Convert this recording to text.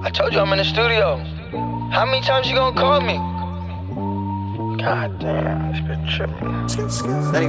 I told you I'm in the studio. How many times you gonna call me? God damn, it's been tripping.